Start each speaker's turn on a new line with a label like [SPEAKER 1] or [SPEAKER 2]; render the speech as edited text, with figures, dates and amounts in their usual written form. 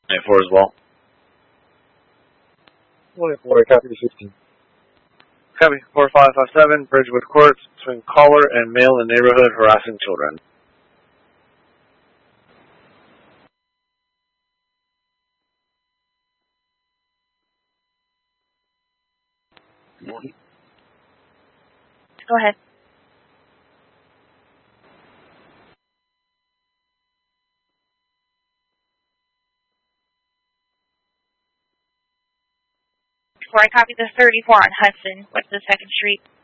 [SPEAKER 1] 94 as well.
[SPEAKER 2] 24, copy 15.
[SPEAKER 1] Copy. 4557, Bridgewood Courts, between caller and male in neighborhood harassing children.
[SPEAKER 3] Go ahead. Before I copy the 34 on Hudson, what's the 2nd Street?